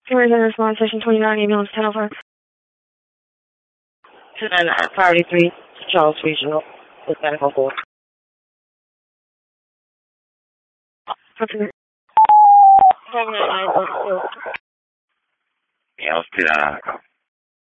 Emergency response, session 29, ambulance 1005. 299, priority 3, Charles Regional, with medical board. Okay. Yeah, let's do that.